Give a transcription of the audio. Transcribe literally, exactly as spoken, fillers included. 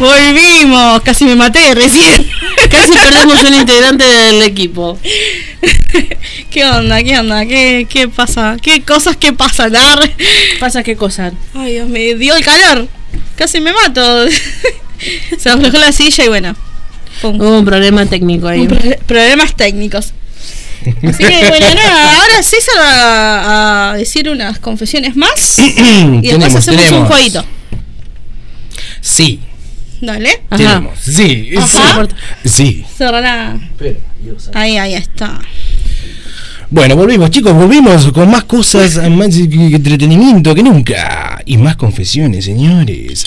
Volvimos, casi me maté recién. Casi perdemos un integrante del equipo. ¿Qué onda? ¿Qué onda? ¿Qué, qué pasa? ¿Qué cosas que pasan? ¿Pasa qué cosa? Ay, Dios, me dio el calor. Casi me mato. Se aflojó la silla y bueno. Pum. Hubo un problema técnico ahí. Pro- problemas técnicos. Así que bueno, nada, ahora César va a decir unas confesiones más. Y después Tenemos, hacemos tenemos. un jueguito. Sí, Dale. Ajá. tenemos. Sí, Ajá. sí. Sí. Cerrará. Ahí, ahí está. Bueno, volvimos, chicos, volvimos con más cosas, más entretenimiento que nunca. Y más confesiones, señores.